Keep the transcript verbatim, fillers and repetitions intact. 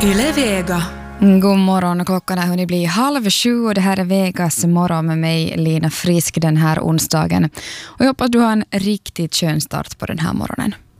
Yle Vega. God morgon, klockan är hunnit bli halv sju och det här är Vegas morgon med mig Lina Frisk den här onsdagen. Och jag hoppas du har en riktigt skön start på den här morgonen.